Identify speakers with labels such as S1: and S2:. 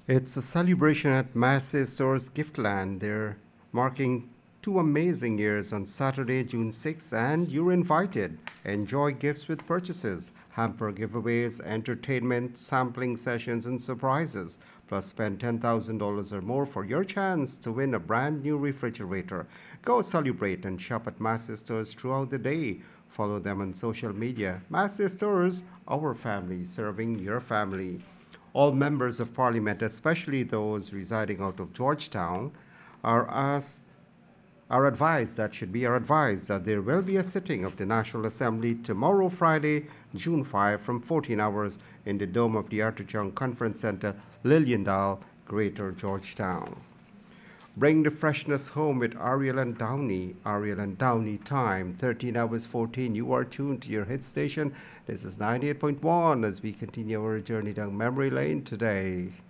S1: It's a celebration at Massey Stores Giftland. They're marking 2 amazing years on Saturday, June 6th, and you're invited. Enjoy gifts with purchases, hamper giveaways, entertainment, sampling sessions, and surprises. Plus, spend $10,000 or more for your chance to win a brand new refrigerator. Go celebrate and shop at Massey Stores throughout the day. Follow them on social media. Massey Stores, our family, serving your family. All members of parliament, especially those residing out of Georgetown, are asked are advised that there will be a sitting of the National Assembly tomorrow, Friday, June 5, from 14 hours in the dome of the Arthur Young Conference Center, Lilliendale, Greater Georgetown. Bring the freshness home with Ariel and Downey. Ariel and Downey time, 13 hours 14. You are tuned to your hit station. This is 98.1 as we continue our journey down memory lane today.